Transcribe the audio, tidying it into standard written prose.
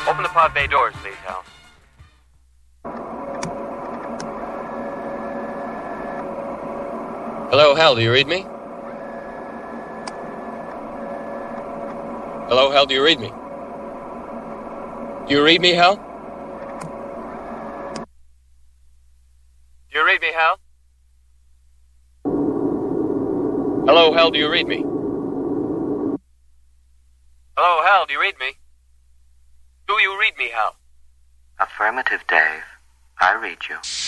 Open the pod bay doors, please, Hal. Hello, Hal, do you read me? Hello, Hal, do you read me? Do you read me, Hal? Do you read me, Hal? Hello, Hal, do you read me? Hello, Hal, do you read me? Do you read me, Hal? Affirmative, Dave. I read you.